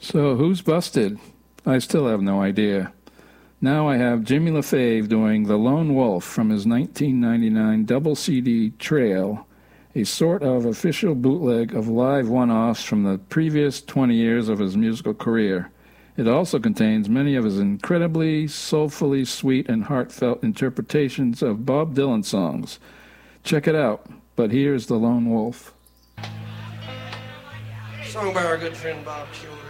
So who's busted? I still have no idea. Now I have Jimmy LaFave doing The Lone Wolf from his 1999 double CD Trail, a sort of official bootleg of live one-offs from the previous 20 years of his musical career. It also contains many of his incredibly, soulfully sweet and heartfelt interpretations of Bob Dylan songs. Check it out, but here's The Lone Wolf. Sung by our good friend Bob Shore.